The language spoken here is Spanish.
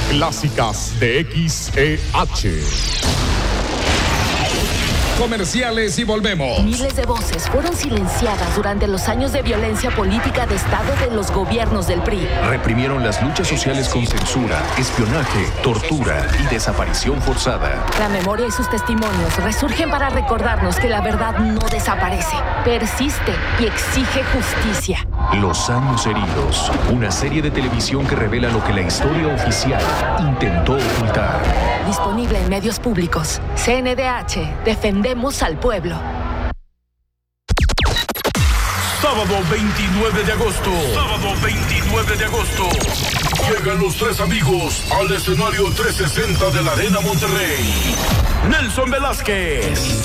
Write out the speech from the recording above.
clásicas de XEH. Comerciales y volvemos. Miles de voces fueron silenciadas durante los años de violencia política de Estado de los gobiernos del PRI. Reprimieron las luchas sociales con censura, espionaje, tortura y desaparición forzada. La memoria y sus testimonios resurgen para recordarnos que la verdad no desaparece, persiste y exige justicia. Los años heridos, una serie de televisión que revela lo que la historia oficial intentó ocultar. Disponible en medios públicos. CNDH, defendemos al pueblo. Sábado 29 de agosto. Sábado 29 de agosto. Llegan los tres amigos al escenario 360 de la Arena Monterrey. Nelson Velázquez,